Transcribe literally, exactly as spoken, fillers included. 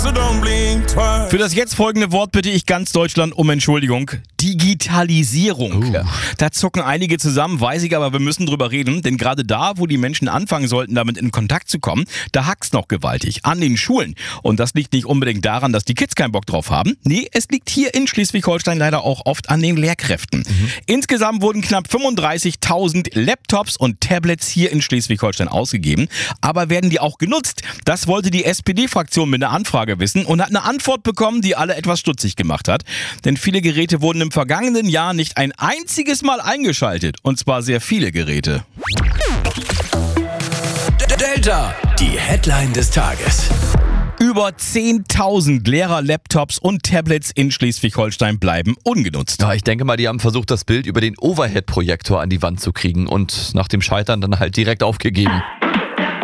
Für das jetzt folgende Wort bitte ich ganz Deutschland um Entschuldigung. Digitalisierung. Uh. Da zucken einige zusammen, weiß ich, aber wir müssen drüber reden, denn gerade da, wo die Menschen anfangen sollten, damit in Kontakt zu kommen, da hackt's noch gewaltig. An den Schulen. Und das liegt nicht unbedingt daran, dass die Kids keinen Bock drauf haben. Nee, es liegt hier in Schleswig-Holstein leider auch oft an den Lehrkräften. Mhm. Insgesamt wurden knapp fünfunddreißigtausend Laptops und Tablets hier in Schleswig-Holstein ausgegeben. Aber werden die auch genutzt? Das wollte die S P D-Fraktion mit einer Anfrage wissen und hat eine Antwort bekommen, die alle etwas stutzig gemacht hat. Denn viele Geräte wurden im vergangenen Jahr nicht ein einziges Mal eingeschaltet. Und zwar sehr viele Geräte. Delta, die Headline des Tages. Über zehntausend Lehrer-Laptops und Tablets in Schleswig-Holstein bleiben ungenutzt. Ja, ich denke mal, die haben versucht, das Bild über den Overhead-Projektor an die Wand zu kriegen und nach dem Scheitern dann halt direkt aufgegeben.